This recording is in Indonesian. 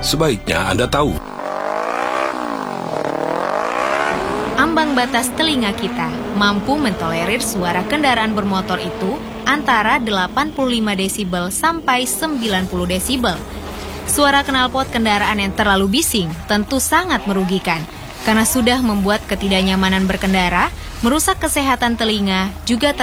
Sebaiknya Anda tahu. Ambang batas telinga kita mampu mentolerir suara kendaraan bermotor itu antara 85 desibel sampai 90 desibel. Suara knalpot kendaraan yang terlalu bising tentu sangat merugikan karena sudah membuat ketidaknyamanan berkendara, merusak kesehatan telinga, juga